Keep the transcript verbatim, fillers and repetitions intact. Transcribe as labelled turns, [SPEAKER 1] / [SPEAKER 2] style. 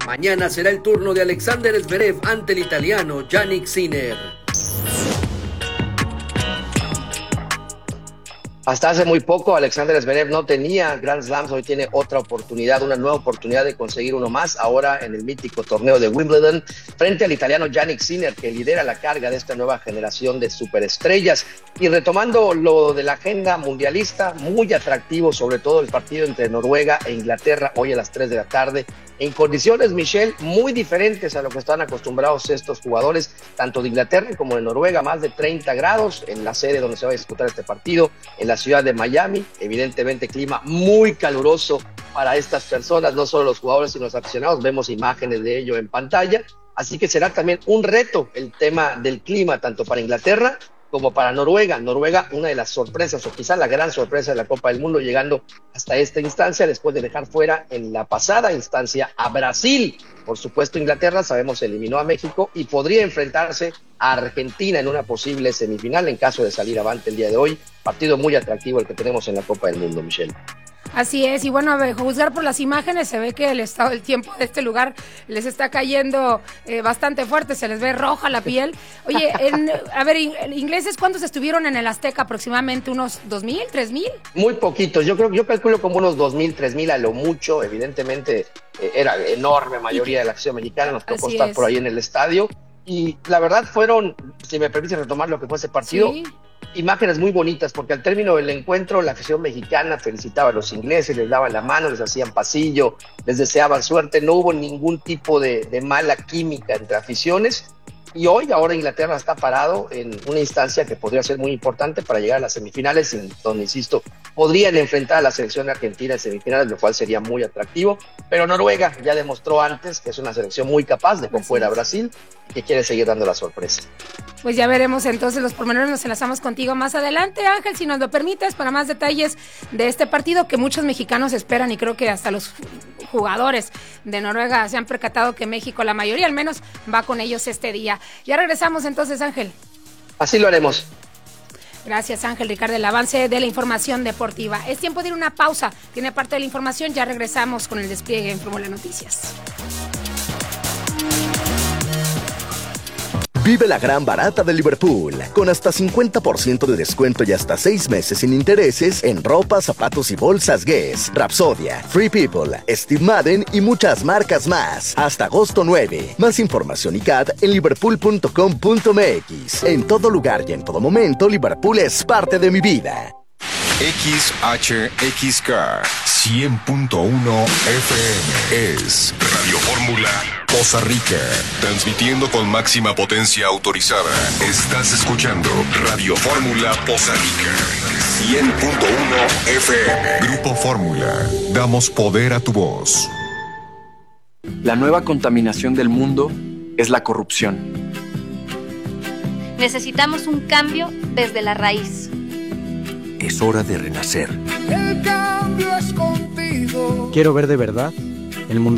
[SPEAKER 1] Mañana será el turno de Alexander Zverev ante el italiano Jannik Sinner.
[SPEAKER 2] Hasta hace muy poco Alexander Zverev no tenía Grand Slams, hoy tiene otra oportunidad, una nueva oportunidad de conseguir uno más, ahora en el mítico torneo de Wimbledon, frente al italiano Jannik Sinner, que lidera la carga de esta nueva generación de superestrellas. Y retomando lo de la agenda mundialista, muy atractivo, sobre todo el partido entre Noruega e Inglaterra, hoy a las tres de la tarde, en condiciones, Michelle, muy diferentes a lo que están acostumbrados estos jugadores, tanto de Inglaterra como de Noruega, más de treinta grados en la sede donde se va a disputar este partido, en la ciudad de Miami, evidentemente clima muy caluroso para estas personas, no solo los jugadores sino los aficionados, vemos imágenes de ello en pantalla, así que será también un reto el tema del clima, tanto para Inglaterra como para Noruega. Noruega, una de las sorpresas, o quizá la gran sorpresa de la Copa del Mundo, llegando hasta esta instancia, después de dejar fuera en la pasada instancia a Brasil. Por supuesto, Inglaterra, sabemos, eliminó a México y podría enfrentarse a Argentina en una posible semifinal en caso de salir avante el día de hoy. Partido muy atractivo el que tenemos en la Copa del Mundo, Michelle.
[SPEAKER 3] Así es, y bueno, a juzgar por las imágenes se ve que el estado del tiempo de este lugar les está cayendo eh, bastante fuerte, se les ve roja la piel. Oye, en, a ver, ingleses, ¿cuántos estuvieron en el Azteca? Aproximadamente unos dos mil, tres mil.
[SPEAKER 2] Muy poquitos, yo creo, yo calculo como unos dos mil, tres mil a lo mucho, evidentemente eh, era enorme mayoría de la afición mexicana, nos tocó estar por ahí en el estadio, y la verdad fueron, si me permite retomar lo que fue ese partido, sí, imágenes muy bonitas, porque al término del encuentro la afición mexicana felicitaba a los ingleses, les daban la mano, les hacían pasillo, les deseaban suerte, no hubo ningún tipo de, de mala química entre aficiones, y hoy ahora Inglaterra está parado en una instancia que podría ser muy importante para llegar a las semifinales, en donde, insisto, podrían enfrentar a la selección argentina en semifinales, lo cual sería muy atractivo, pero Noruega ya demostró antes que es una selección muy capaz de con fuera a Brasil y que quiere seguir dando la sorpresa.
[SPEAKER 3] Pues ya veremos entonces los pormenores, nos enlazamos contigo más adelante, Ángel, si nos lo permites, para más detalles de este partido que muchos mexicanos esperan, y creo que hasta los jugadores de Noruega se han percatado que México, la mayoría al menos, va con ellos este día. Ya regresamos entonces, Ángel.
[SPEAKER 2] Así lo haremos.
[SPEAKER 3] Gracias, Ángel Ricardo, el avance de la información deportiva. Es tiempo de ir a una pausa, tiene parte de la información, ya regresamos con el despliegue en Fórmula Noticias.
[SPEAKER 4] Vive la gran barata de Liverpool, con hasta cincuenta por ciento de descuento y hasta seis meses sin intereses en ropa, zapatos y bolsas Guess, Rapsodia, Free People, Steve Madden y muchas marcas más. Hasta agosto nueve. Más información y C A D en liverpool punto com punto m x. En todo lugar y en todo momento, Liverpool es parte de mi vida.
[SPEAKER 5] X H X K cien punto uno F M es Radio Fórmula Poza Rica, transmitiendo con máxima potencia autorizada. Estás escuchando Radio Fórmula Poza Rica cien punto uno F M. Grupo Fórmula, damos poder a tu voz.
[SPEAKER 6] La nueva contaminación del mundo es la corrupción.
[SPEAKER 7] Necesitamos un cambio desde la raíz.
[SPEAKER 8] Es hora de renacer.
[SPEAKER 9] El cambio es contigo.
[SPEAKER 10] Quiero ver de verdad el mundo